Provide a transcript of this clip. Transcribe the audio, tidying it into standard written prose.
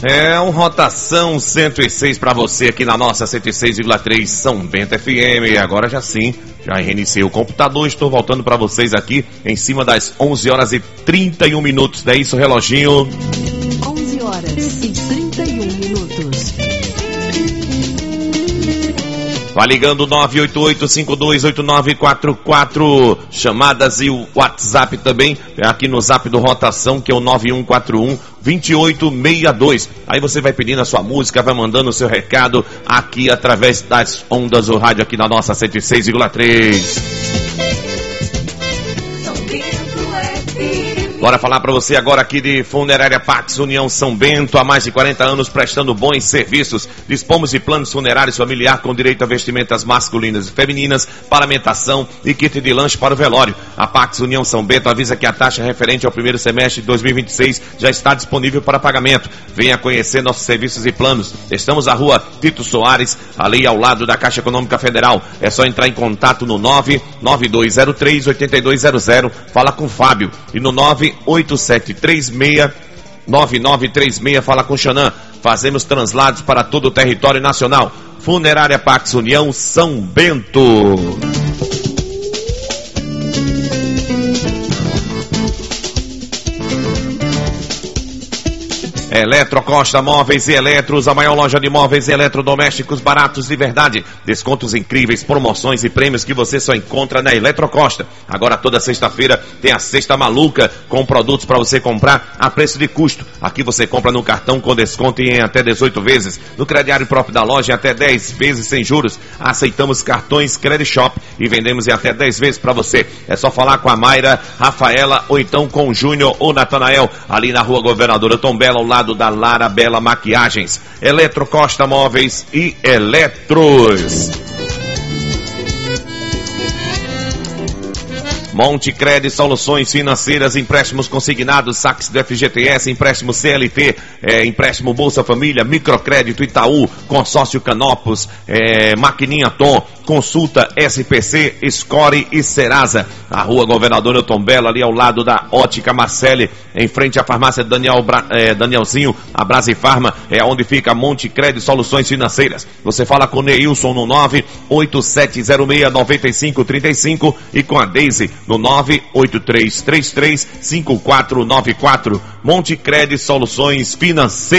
É um Rotação 106 para você aqui na nossa 106,3 São Bento FM. Agora já sim, já reiniciei o computador, estou voltando para vocês aqui em cima das 11 horas e 31 minutos. Não é isso, reloginho? 11 horas e 31 minutos. Vai ligando 988-528944, chamadas e o WhatsApp também, aqui no zap do Rotação, que é o 9141-2862. Aí você vai pedindo a sua música, vai mandando o seu recado aqui através das ondas do rádio aqui na nossa 106,3. Bora falar para você agora aqui de Funerária Pax União São Bento, há mais de 40 anos prestando bons serviços. Dispomos de planos funerários familiar com direito a vestimentas masculinas e femininas, paramentação e kit de lanche para o velório. A Pax União São Bento avisa que a taxa referente ao primeiro semestre de 2026 já está disponível para pagamento. Venha conhecer nossos serviços e planos. Estamos na rua Tito Soares, ali ao lado da Caixa Econômica Federal. É só entrar em contato no 99203-8200. Fala com o Fábio. E no 98736-9936, fala com o Xanã. Fazemos translados para todo o território nacional. Funerária Pax União São Bento. Eletrocosta Móveis e Eletros, a maior loja de móveis e eletrodomésticos baratos de verdade. Descontos incríveis, promoções e prêmios que você só encontra na Eletrocosta. Agora toda sexta-feira tem a Sexta Maluca, com produtos para você comprar a preço de custo. Aqui você compra no cartão com desconto em até 18 vezes. No crediário próprio da loja em até 10 vezes sem juros. Aceitamos cartões Credit Shop e vendemos em até 10 vezes para você. É só falar com a Mayra, Rafaela ou então com o Júnior ou Natanael, ali na rua Governadora Tombela, ao lado da Lara Bela Maquiagens. Eletrocosta Móveis e Eletros. Montecred Soluções Financeiras, empréstimos consignados, saques do FGTS, empréstimo CLT, empréstimo Bolsa Família, microcrédito Itaú, consórcio Canopus, Maquininha Tom, consulta SPC, Score e Serasa. A rua Governadora Tombela, ali ao lado da Ótica Marcele, em frente à farmácia Danielzinho, a Brasifarma, é onde fica Montecred Soluções Financeiras. Você fala com o Neilson no 98706-9535 e com a Deise no 98333-5494. Montecred Soluções Financeiras.